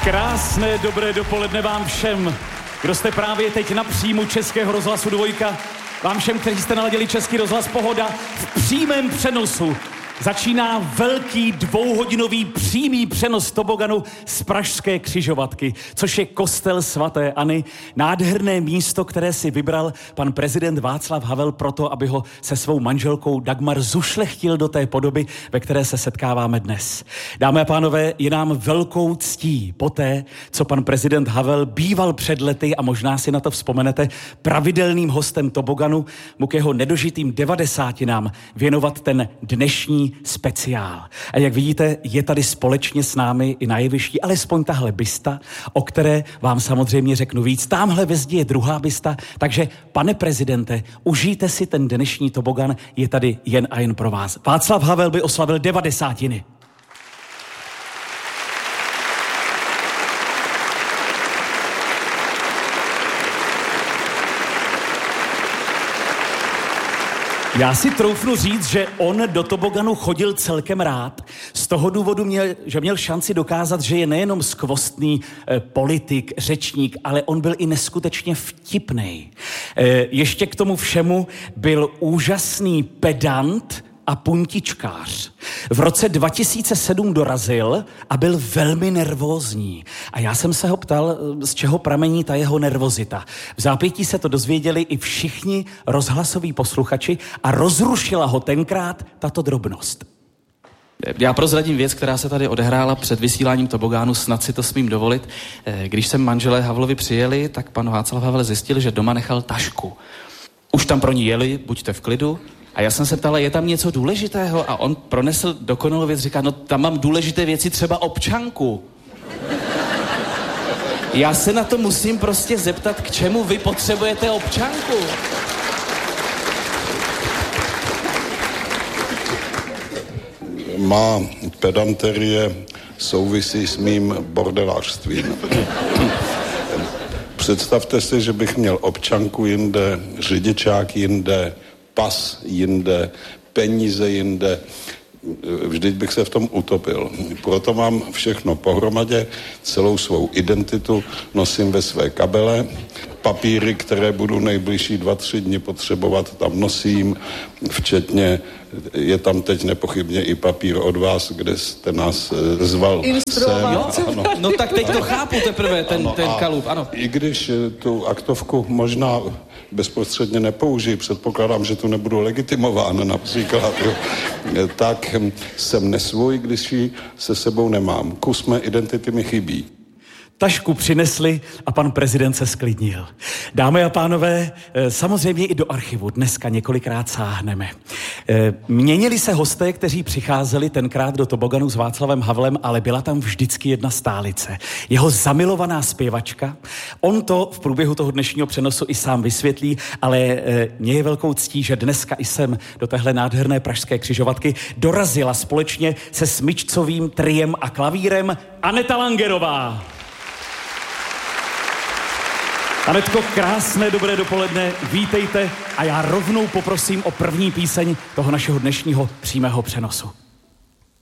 Krásné dobré dopoledne vám všem, kdo jste právě teď na příjmu Českého rozhlasu Dvojka, vám všem, kteří jste naladili Český rozhlas Pohoda, v přímém přenosu začíná velký dvouhodinový přímý přenos toboganu z pražské Křižovatky, což je kostel svaté Anny, nádherné místo, které si vybral pan prezident Václav Havel proto, aby ho se svou manželkou Dagmar zušlechtil do té podoby, ve které se setkáváme dnes. Dámy a pánové, je nám velkou ctí poté, co pan prezident Havel býval před lety, a možná si na to vzpomenete, pravidelným hostem toboganu, mu k jeho nedožitým 90 věnovat ten dnešní speciál. A jak vidíte, je tady společně s námi i na jevišti alespoň tahle bysta, o které vám samozřejmě řeknu víc. Támhle ve zdi je druhá bysta, takže pane prezidente, užijte si ten dnešní tobogan, je tady jen a jen pro vás. Václav Havel by oslavil 90. Já si troufnu říct, že on do toboganu chodil celkem rád. Z toho důvodu že měl šanci dokázat, že je nejenom skvostný politik, řečník, ale on byl i neskutečně vtipnej. Ještě k tomu všemu byl úžasný pedant a puntičkář. V roce 2007 dorazil a byl velmi nervózní. A já jsem se ho ptal, z čeho pramení ta jeho nervozita. V zápětí se to dozvěděli i všichni rozhlasoví posluchači a rozrušila ho tenkrát tato drobnost. Já prozradím věc, která se tady odehrála před vysíláním tobogánu, snad si to smím dovolit. Když sem manželé Havlovi přijeli, tak pan Václav Havel zjistil, že doma nechal tašku. Už tam pro ní jeli, buďte v klidu. A já jsem se ptal, je tam něco důležitého? A on pronesl dokonalou věc, říká, no tam mám důležité věci, třeba občanku. Já se na to musím prostě zeptat, k čemu vy potřebujete občanku? Má pedanterie souvisí s mým bordelářstvím. Představte si, že bych měl občanku jinde, řidičák jinde, pas jinde, peníze jinde. Vždyť bych se v tom utopil. Proto mám všechno pohromadě, celou svou identitu nosím ve své kabele. Papíry, které budu nejbližší 2-3 dny potřebovat, tam nosím, včetně, je tam teď nepochybně i papír od vás, kde jste nás zval sem. No tak teď to chápu teprve, ten kalup, ano. I když tu aktovku možná bezprostředně nepoužiji, předpokládám, že tu nebudu legitimován například, tak jsem nesvůj, když ji se sebou nemám. Kus mé identity mi chybí. Tašku přinesli a pan prezident se sklidnil. Dámy a pánové, samozřejmě i do archivu dneska několikrát sáhneme. Měnili se hosté, kteří přicházeli tenkrát do toboganu s Václavem Havlem, ale byla tam vždycky jedna stálice. Jeho zamilovaná zpěvačka. On to v průběhu toho dnešního přenosu i sám vysvětlí, ale mě je velkou ctí, že dneska i sem do téhle nádherné pražské Křižovatky dorazila společně se smyčcovým triem a klavírem Aneta Langerová. Anetko, krásné dobré dopoledne, vítejte a já rovnou poprosím o první píseň toho našeho dnešního přímého přenosu.